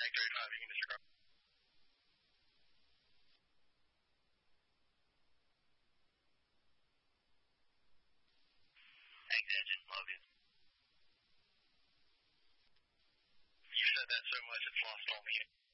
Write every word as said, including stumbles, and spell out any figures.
thirty-five, you can describe. Thanks, Engine. Love you. You said that so much it's lost on me.